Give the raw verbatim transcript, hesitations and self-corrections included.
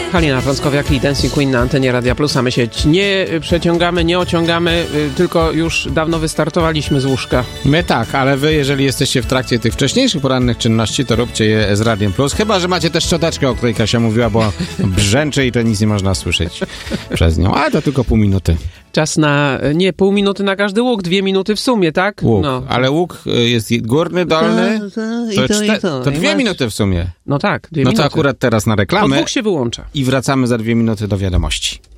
Halina Frąckowiak i Dancing Queen na antenie Radia Plus, a my się nie przeciągamy, nie ociągamy, tylko już dawno wystartowaliśmy z łóżka. My tak, ale wy, jeżeli jesteście w trakcie tych wcześniejszych porannych czynności, to róbcie je z Radiem Plus, chyba że macie też szczoteczkę, o której Kasia mówiła, bo brzęczy i to nic nie można słyszeć przez nią, ale to tylko pół minuty. Czas na, nie, pół minuty na każdy łuk, dwie minuty w sumie, tak? Łuk, no. ale łuk jest górny, dolny, to, to, to, czte, to, to dwie minuty w sumie. No tak, dwie no minuty. to akurat teraz na reklamę. Po dwóch się wyłącza. I wracamy za dwie minuty do wiadomości.